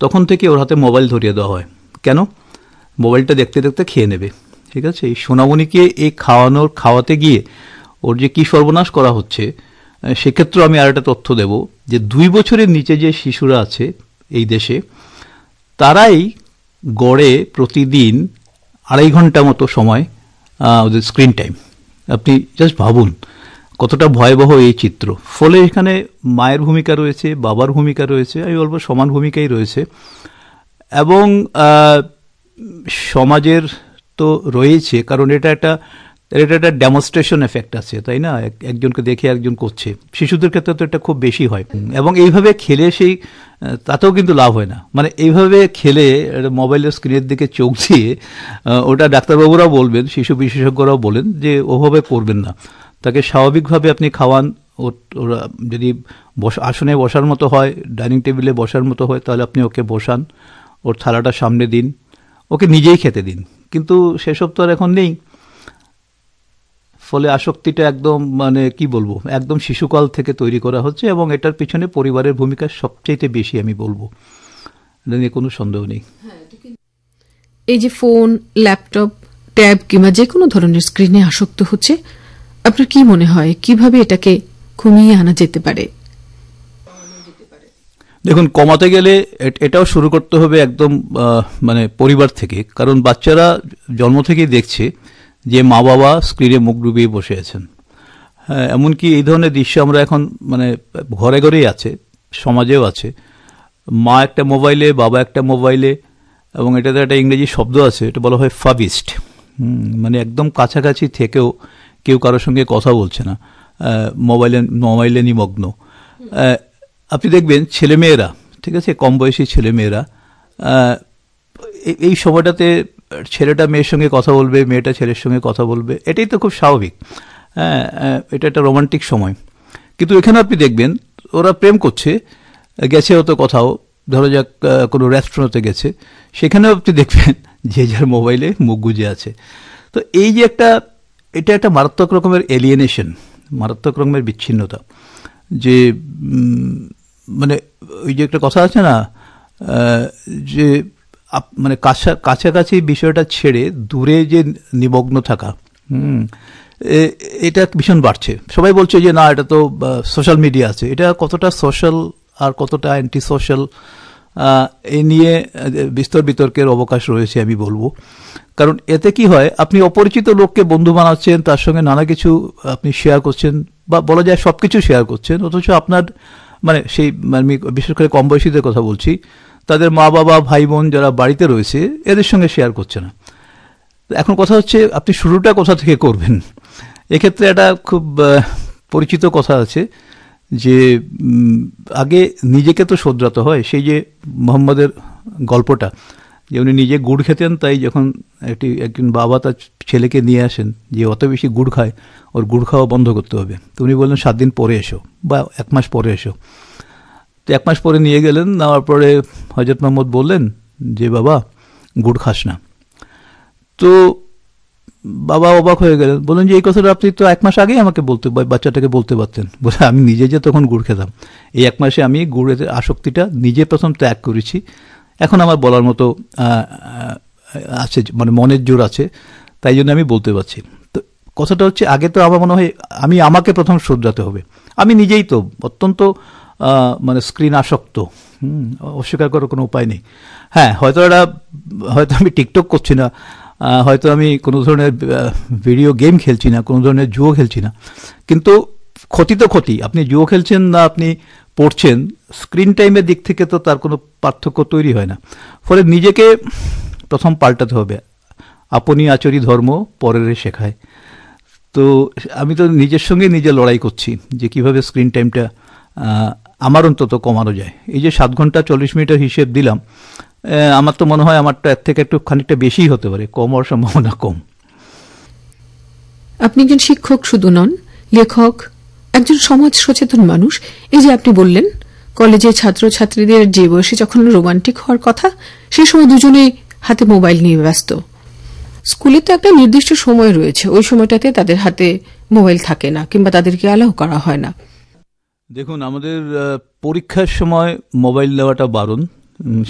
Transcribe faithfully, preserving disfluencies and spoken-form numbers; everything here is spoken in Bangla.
তখন থেকে ওর হাতে মোবাইল ধরিয়ে দেওয়া হয়। কেন? মোবাইলটা দেখতে দেখতে খেয়ে নেবে। ঠিক আছে, এই সোনামণিকে এই খাওয়ানোর খাওয়াতে গিয়ে ওর যে কী সর্বনাশ করা হচ্ছে, সেক্ষেত্রে আমি আর একটা তথ্য দেব যে দুই বছরের নিচে যে শিশুরা আছে এই দেশে, তারাই গড়ে প্রতিদিন আড়াই ঘন্টা মতো সময় ওদের স্ক্রিন টাইম। আপনি জাস্ট ভাবুন কতটা ভয়াবহ এই চিত্র। ফলে এখানে মায়ের ভূমিকা রয়েছে, বাবার ভূমিকা রয়েছে, আমি বলবো সমান ভূমিকাই রয়েছে, এবং সমাজের তো রয়েছে, কারণ এটা একটা এটা একটা ডেমনস্ট্রেশন এফেক্ট আছে, তাই না? একজনকে দেখে একজন করছে, শিশুদের ক্ষেত্রে তো এটা খুব বেশি হয়। এবং এইভাবে খেলে সেই তাতেও কিন্তু লাভ হয় না। মানে এইভাবে খেলে মোবাইলের স্ক্রিনের দিকে চোখ দিয়ে, ওটা ডাক্তারবাবুরাও বলবেন, শিশু বিশেষজ্ঞরাও বলেন যে ওভাবে করবেন না। তাকে স্বাভাবিকভাবে আপনি খাওয়ান। ওরা যদি বস আসনে বসার মতো হয়, ডাইনিং টেবিলে বসার মতো হয়, তাহলে আপনি ওকে বসান, ওর থালাটা সামনে দিন, ওকে নিজেই খেতে দিন। কিন্তু সেসব তো আর এখন নেই। ফলে আসক্তিটা একদম মানে কি বলবো, একদম শিশুকাল থেকে তৈরি করা হচ্ছে, এবং এটার পিছনে পরিবারের ভূমিকা সবচেয়ে বেশি আমি বলবো, এটা নিয়ে কোনো সন্দেহ নেই। এই যে ফোন, ল্যাপটপ, ট্যাব কিংবা যে কোনো ধরনের স্ক্রিনে আসক্ত হচ্ছে, আপনার কি মনে হয় কিভাবে এটাকে কমিয়ে আনা যেতে পারে? দেখুন, কমাতে গেলে এটাও শুরু করতে হবে একদম মানে পরিবার থেকে। কারণ বাচ্চারা জন্ম থেকেই দেখছে যে মা বাবা স্ক্রিনে মুখ ডুবিয়ে বসে আছেন। হ্যাঁ, এমনকি এই ধরনের দৃশ্য আমরা এখন মানে ঘরে ঘরেই আছে, সমাজেও আছে। মা একটা মোবাইলে, বাবা একটা মোবাইলে, এবং এটাতে একটা ইংরেজি শব্দ আছে, এটা বলা হয় ফাবিস্ট। মানে একদম কাছাকাছি থেকেও কেউ কারোর সঙ্গে কথা বলছে না, মোবাইলে মোবাইলে নিমগ্ন। আপনি দেখবেন ছেলেমেয়েরা, ঠিক আছে, কম বয়সী ছেলেমেয়েরা, এই সময়টাতে ছেলেটা মেয়ের সঙ্গে কথা বলবে, মেয়েটা ছেলের সঙ্গে কথা বলবে, এটাই তো খুব স্বাভাবিক। হ্যাঁ, এটা একটা রোমান্টিক সময়। কিন্তু এখানে আপনি দেখবেন ওরা প্রেম করছে, গেছে হয়তো কোথাও, ধরো যাক কোনো রেস্টুরেন্টে গেছে, সেখানেও আপনি দেখবেন যে যার মোবাইলে মুখ গুজে আছে। তো এই যে একটা, এটা একটা মারাত্মক রকমের এলিয়েনেশন, মারাত্মক রকমের বিচ্ছিন্নতা। যে মানে ওই যে একটা কথা আছে না, যে মানে কাছা কাছাকাছি বিষয়টা ছেড়ে দূরে যে নিমগ্ন থাকা, হুম এটা ভীষণ বাড়ছে। সবাই বলছে যে না, এটা তো সোশ্যাল মিডিয়া আছে। এটা কতটা সোশ্যাল আর কতটা অ্যান্টি সোশ্যাল, এ নিয়ে বিস্তর বিতর্কের অবকাশ রয়েছে আমি বলবো। কারণ এতে কি হয়, আপনি অপরিচিত লোককে বন্ধু বানাচ্ছেন, তার সঙ্গে নানা কিছু আপনি শেয়ার করছেন, বা বলা যায় সব কিছু শেয়ার করছেন, অথচ আপনার মানে সেই আমি বিশেষ করে কম বয়সীদের কথা বলছি, তাদের মা বাবা ভাই বোন যারা বাড়িতে রয়েছে এদের সঙ্গে শেয়ার করছে না। এখন কথা হচ্ছে আপনি শুরুটা কোথা থেকে করবেন। এক্ষেত্রে একটা খুব পরিচিত কথা আছে যে আগে নিজেকে তো শোধরাতে হয়। সেই যে মোহাম্মদের গল্পটা, যে উনি নিজে গুড় খেতেন, তাই যখন একটি একজন বাবা তার ছেলেকে নিয়ে আসেন যে অত বেশি গুড় খায়, ওর গুড় খাওয়া বন্ধ করতে হবে, তো উনি বললেন সাত দিন পরে এসো বা এক মাস পরে এসো। তো এক মাস পরে নিয়ে গেলেন, নেওয়ার পরে হযরত মোহাম্মদ বললেন যে বাবা গুড় খাস না। তো বাবা অবাক হয়ে গেলেন, বললেন যে এই কথাটা আপনি তো এক মাস আগেই আমাকে বলতে, বাচ্চাটাকে বলতে পারতেন। বলে আমি নিজে যে তখন গুড় খেতাম, এই এক মাসে আমি গুড়ের আসক্তিটা নিজে প্রথম ত্যাগ করেছি, এখন আমার বলার মতো আছে, মানে মনের জোর আছে, তাই জন্য আমি বলতে পারছি। তো কথাটা হচ্ছে আগে তো আমার মনে হয় আমি আমাকে প্রথম শোধরাতে হবে। আমি নিজেই তো অত্যন্ত মানে স্ক্রিন আসক্ত, হুম অস্বীকার করার কোনো উপায় নেই। হ্যাঁ, হয়তো এটা হয়তো আমি টিকটক করছি না, হয়তো আমি কোনো ধরনের ভিডিও গেম খেলছি না, কোনো ধরনের জুয়ো খেলছি না, কিন্তু ক্ষতি তো ক্ষতি। আপনি জুয়ো খেলছেন না আপনি পড়ছেন, স্ক্রিন টাইমের দিক থেকে তো তার কোনো পার্থক্য তৈরি হয় না। ফলে নিজেকে প্রথম পাল্টাতে হবে। আপনি আচরি ধর্ম পরের শেখায়। তো আমি তো নিজের সঙ্গে নিজে লড়াই করছি যে কিভাবে স্ক্রিন টাইমটা আমার অন্তত কমানো যায়। এই যে সাত ঘন্টা চল্লিশ মিনিটের হিসেব দিলাম, আমার তো মনে হয় আমারটা এর থেকে একটু খানিকটা বেশিই হতে পারে, কম হওয়ার সম্ভাবনা কম। আপনি একজন শিক্ষক শুধু নন, লেখক, একজন সমাজ সচেতন মানুষ। এই যে আপনি বললেন কলেজের ছাত্র ছাত্রীদের যে বয়সে যখন রোমান্টিক হওয়ার কথা, সেই সময় দুজনেই হাতে মোবাইল নিয়ে ব্যস্ত। স্কুলে তো একটা নির্দিষ্ট সময় রয়েছে, ওই সময়টাতে তাদের হাতে মোবাইল থাকে না কিংবা তাদেরকে অ্যালাউ করা হয় না। দেখুন, আমাদের পরীক্ষার সময় মোবাইল দেওয়াটা বারণ,